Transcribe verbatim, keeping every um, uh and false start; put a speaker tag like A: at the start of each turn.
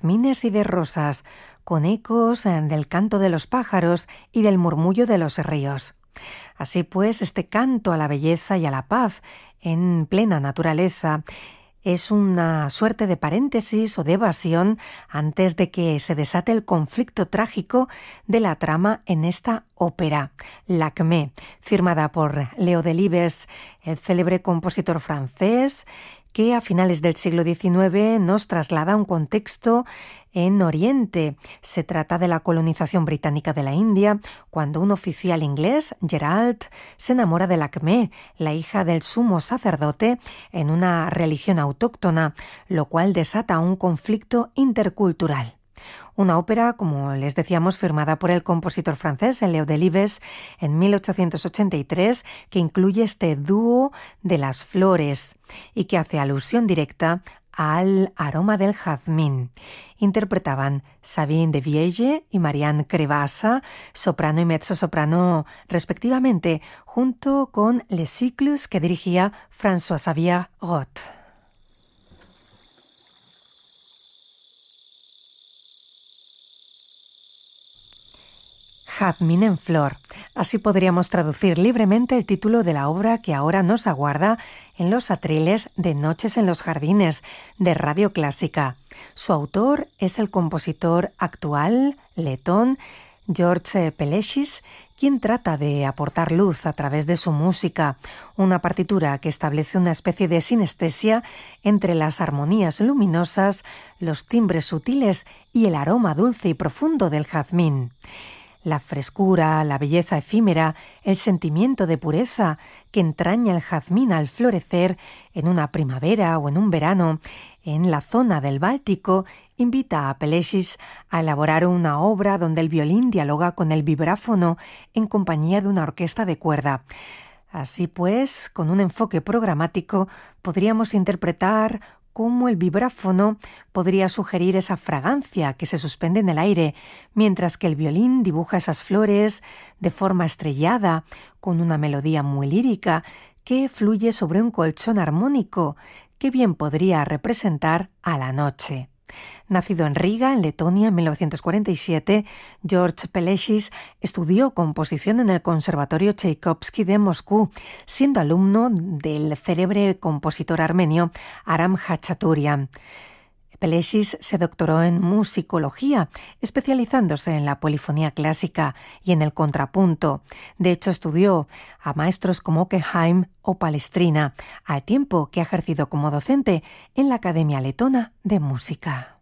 A: jazmines y de rosas, con ecos del canto de los pájaros y del murmullo de los ríos. Así pues, este canto a la belleza y a la paz en plena naturaleza es una suerte de paréntesis o de evasión antes de que se desate el conflicto trágico de la trama en esta ópera, Lakmé, firmada por Leo Delibes, el célebre compositor francés, que a finales del siglo diecinueve nos traslada a un contexto en Oriente. Se trata de la colonización británica de la India, cuando un oficial inglés, Gerald, se enamora de Lakmé, la hija del sumo sacerdote, en una religión autóctona, lo cual desata un conflicto intercultural. Una ópera, como les decíamos, firmada por el compositor francés Leo Delibes en mil ochocientos ochenta y tres, que incluye este dúo de las flores y que hace alusión directa al aroma del jazmín. Interpretaban Sabine de Vielle y Marianne Crevassa, soprano y mezzosoprano respectivamente, junto con Les Cycles que dirigía François-Xavier Roth. Jazmín en flor. Así podríamos traducir libremente el título de la obra que ahora nos aguarda en los atriles de Noches en los Jardines, de Radio Clásica. Su autor es el compositor actual letón George Pelechis, quien trata de aportar luz a través de su música, una partitura que establece una especie de sinestesia entre las armonías luminosas, los timbres sutiles y el aroma dulce y profundo del jazmín. La frescura, la belleza efímera, el sentimiento de pureza que entraña el jazmín al florecer en una primavera o en un verano en la zona del Báltico invita a Pelechis a elaborar una obra donde el violín dialoga con el vibráfono en compañía de una orquesta de cuerda. Así pues, con un enfoque programático podríamos interpretar cómo el vibráfono podría sugerir esa fragancia que se suspende en el aire, mientras que el violín dibuja esas flores de forma estrellada, con una melodía muy lírica que fluye sobre un colchón armónico que bien podría representar a la noche. Nacido en Riga, en Letonia, en mil novecientos cuarenta y siete, George Pelechis estudió composición en el Conservatorio Tchaikovsky de Moscú, siendo alumno del célebre compositor armenio Aram Khachaturian. Pelechis se doctoró en musicología, especializándose en la polifonía clásica y en el contrapunto. De hecho, estudió a maestros como Ockegheim o Palestrina, al tiempo que ha ejercido como docente en la Academia Letona de Música.